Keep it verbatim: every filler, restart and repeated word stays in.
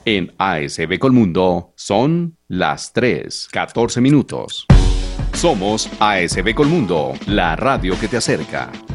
En A S B Colmundo son las tres, catorce minutos. Somos A S B Colmundo, la radio que te acerca.